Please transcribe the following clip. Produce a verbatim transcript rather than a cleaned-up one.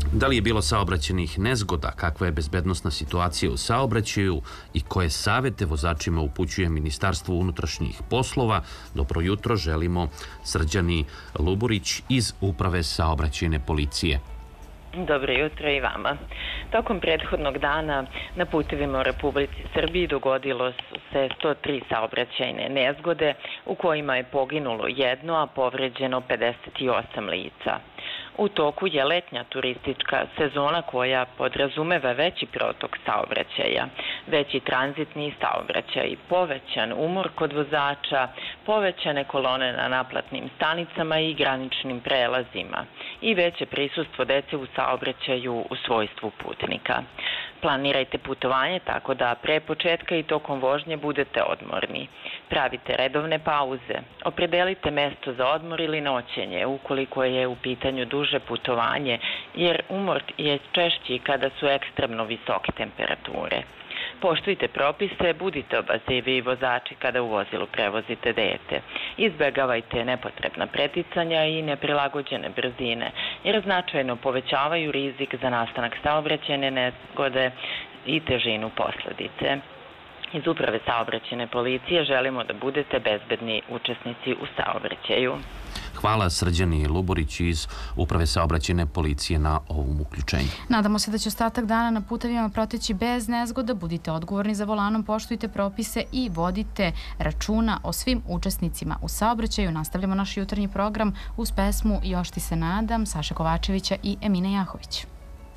Da li je bilo saobraćajnih nezgoda, kakva je bezbednosna situacija u saobraćaju i koje savete vozačima upućuje Ministarstvo unutrašnjih poslova? Dobro jutro, želimo Srđani Luburić iz Uprave saobraćajne policije. Dobro jutro i vama. Tokom prethodnog dana na putevima u Republici Srbiji dogodilo se sto tri saobraćajne nezgode u kojima je poginulo jedno, a povređeno pedeset osam lica. U toku je letnja turistička sezona koja podrazumeva veći protok saobraćaja, veći tranzitni saobraćaj, povećan umor kod vozača, povećane kolone na naplatnim stanicama i graničnim prelazima i veće prisustvo dece u saobraćaju u svojstvu putnika. Planirajte putovanje tako da pre početka i tokom vožnje budete odmorni. Pravite redovne pauze. Opredelite mesto za odmor ili noćenje ukoliko je u pitanju duže putovanje, jer umor je češći kada su ekstremno visoke temperature. Poštujte propise, budite obazrivi vozači kada u vozilu prevozite dete. Izbegavajte nepotrebna preticanja i neprilagođene brzine, jer značajno povećavaju rizik za nastanak saobraćajne nezgode i težinu posledice. Iz Uprave saobraćajne policije želimo da budete bezbedni učesnici u saobraćaju. Hvala Srđani Luburić iz Uprave saobraćajne policije na ovom uključenju. Nadamo se da će ostatak dana na putevima proteći bez nezgoda. Budite odgovorni za volanom, poštujte propise i vodite računa o svim učesnicima u saobraćaju. Nastavljamo naš jutarnji program uz pesmu Još ti se nadam Saše Kovačevića i Emine Jahović.